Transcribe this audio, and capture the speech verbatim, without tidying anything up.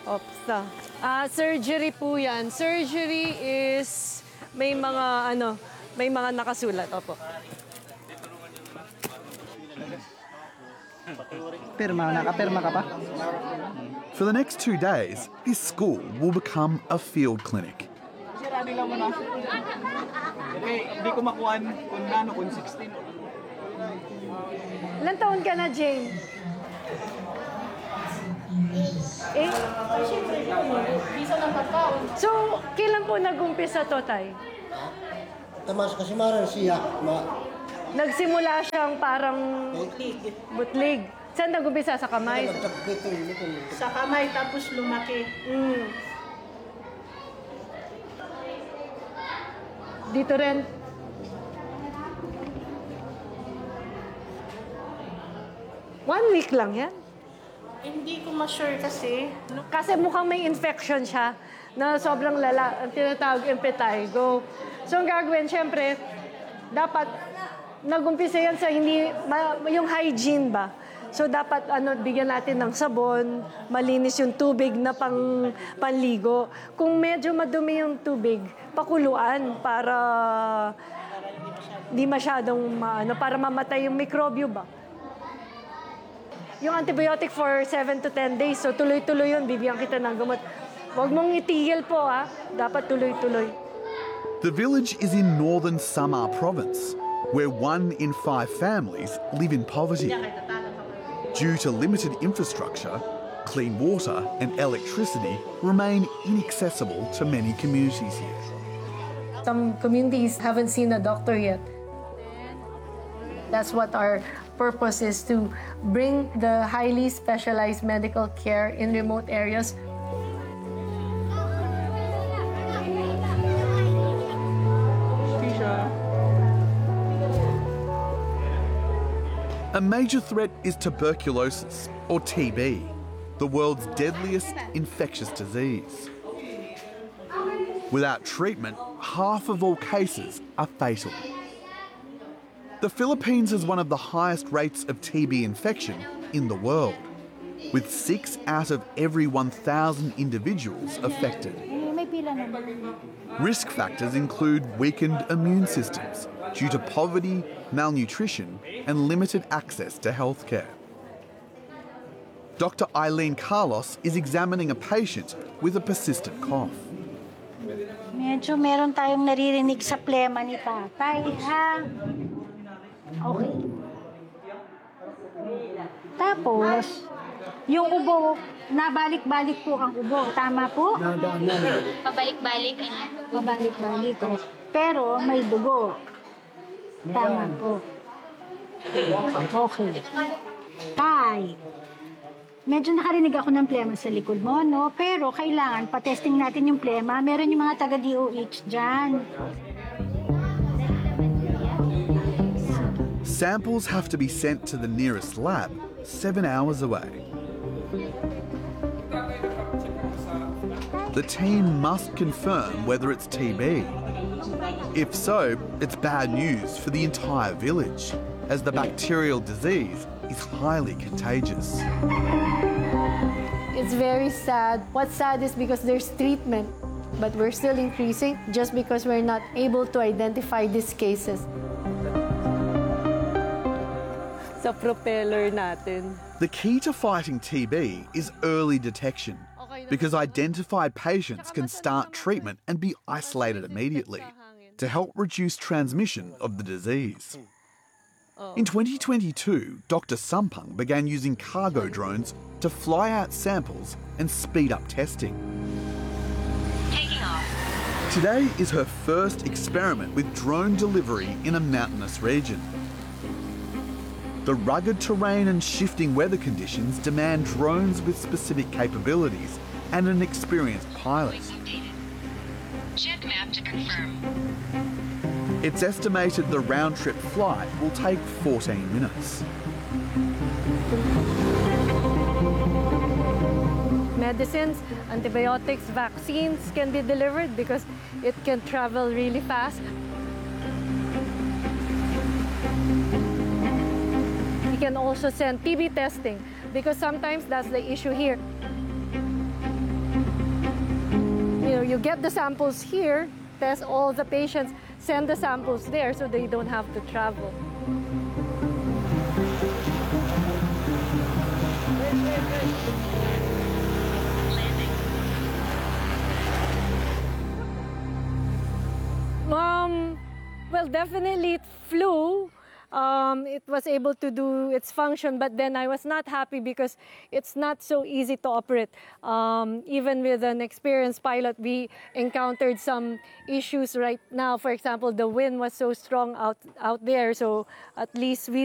Opsa. Ah, surgery po yan. Surgery is may mga ano, may mga nakasulat. Opo. Pirma, nakapirma ka pa? For the next two days, this school will become a field clinic. Sirani lang mo na. Okay, hindi ko makuhan kung nano, kung sixteen. Ilan taon ka na, Jane? Eh? So, kailan po nag-umpisa to, Tay? Tamas kasi maran siya. Ma Nagsimula siyang parang butlig. Saan nag-umpisa? Sa kamay? Sa kamay, tapos lumaki. Mm. Dito rin. One week lang yan. Hindi ko ma-sure kasi. Kasi mukhang may infection siya na sobrang lala. Ang tinatawag impetigo. So, ang gagawin, syempre, dapat nag-umpisa yan sa hindi, ma, yung hygiene ba? So, dapat ano, bigyan natin ng sabon, malinis yung tubig na pang, panligo. Kung medyo madumi yung tubig, pakuluan para di masyadong, ma, ano, para mamatay yung mikrobyo ba? Yung antibiotic for seven to ten days, so tuloy-tuloy yun, bibigyan kita ng gamot. Huwag mong itigil po, ha? Dapat tuloy-tuloy. The village is in northern Samar province, where one in five families live in poverty. Due to limited infrastructure, clean water and electricity remain inaccessible to many communities here. Some communities haven't seen a doctor yet. That's what our purpose is, to bring the highly specialized medical care in remote areas. A major threat is tuberculosis, or T B, the world's deadliest infectious disease. Without treatment, half of all cases are fatal. The Philippines has one of the highest rates of T B infection in the world, with six out of every one thousand individuals affected. Risk factors include weakened immune systems due to poverty, malnutrition, and limited access to healthcare. Doctor Eileen Carlos is examining a patient with a persistent cough. Medyo meron tayong naririnig sa plema ni tatay, ha? Okay. Tapos, yung ubo, nabalik-balik po ang ubo. Tama po? Pabalik-balik. Pabalik-balik. Pero may dugo. Tama po. Okay. Tay, medyo nakarinig ako ng plema sa likod mo, no? Pero kailangan pa-testing natin yung plema. Meron yung mga taga-D O H dyan. Samples have to be sent to the nearest lab, seven hours away. The team must confirm whether it's T B. If so, it's bad news for the entire village, as the bacterial disease is highly contagious. It's very sad. What's sad is because there's treatment, but we're still increasing just because we're not able to identify these cases. Sa propeller natin. The key to fighting T B is early detection, because identified patients can start treatment and be isolated immediately to help reduce transmission of the disease. In twenty twenty-two, Doctor Sampang began using cargo drones to fly out samples and speed up testing. Taking off. Today is her first experiment with drone delivery in a mountainous region. The rugged terrain and shifting weather conditions demand drones with specific capabilities and an experienced pilot. Jet map to confirm. It's estimated the round-trip flight will take fourteen minutes. Medicines, antibiotics, vaccines can be delivered because it can travel really fast. We can also send T B testing because sometimes that's the issue here. you know, you get the samples here, test all the patients, send the samples there so they don't have to travel. Um, well, definitely it flew. Um, it was able to do its function, but then I was not happy because it's not so easy to operate. Um, even with an experienced pilot, we encountered some issues right now. For example, the wind was so strong out, out there, so at least we